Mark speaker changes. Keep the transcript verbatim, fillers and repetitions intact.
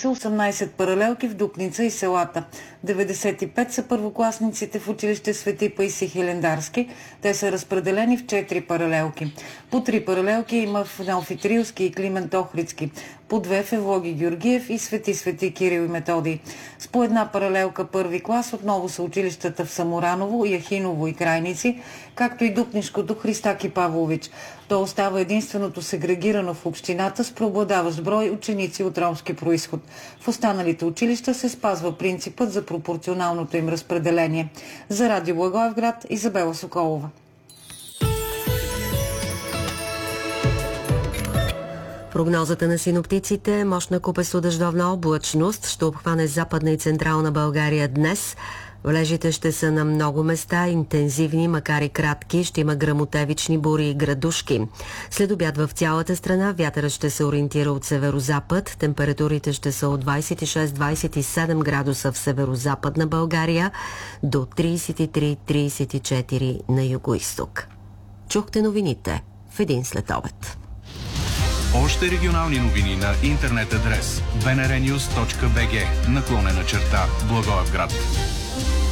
Speaker 1: са осемнадесет паралелки в Дупница и селата. деветдесет и пет са първокласниците в училище Свети Паисий Хилендарски. Те са разпределени в четири паралелки. По три паралелки има в Неофитрилски и Климент Охридски, по две в Евлоги Георгиев и Свети Свети Кирил и Методий. С по една паралелка първи клас отново са училищата в Самораново, Яхиново и Крайници, както и Дупнишкото Христаки Павлович. То остава единственото сегрегирано в общината с преобладаващ брой ученици от ромски происход. В останалите училища се спазва принципът за пропорционалното им разпределение. За Радио Благоевград, Изабела Соколова.
Speaker 2: Прогнозата на синоптиците: мощна купесто-дъждовна облачност ще обхване Западна и Централна България днес. Валежите ще са на много места интензивни, макар и кратки. Ще има гръмотевични бури и градушки. След обяд в цялата страна вятърът ще се ориентира от северозапад. Температурите ще са от двадесет и шест до двадесет и седем градуса в северозападна България до тридесет и три до тридесет и четири на югоизток. Чухте новините в един след обед.
Speaker 3: Още регионални новини на интернет адрес би ен ар нюз точка би джи наклонена черта Благоевград.